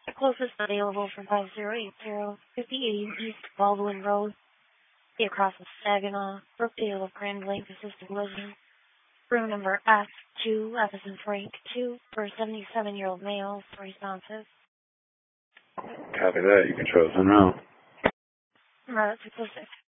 The closest available for 5080 5080 East Baldwin Road, across the Saginaw, Brookdale of Grand Lake Assisted Living. Room number F2, F as in Frank 2, for a 77-year-old male, responsive. Copy that. You can show us en route. That's explicit.